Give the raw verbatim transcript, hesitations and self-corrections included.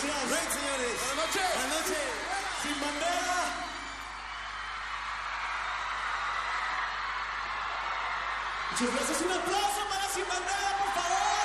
gracias. Break, señores. Buenas noches. Buenas noches. Sin bandera. Muchas gracias. Un aplauso para Sin Bandera, por favor.